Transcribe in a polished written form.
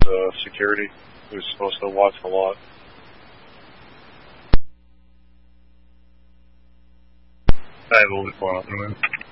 security who's supposed to watch the lot. I have a little bit going on.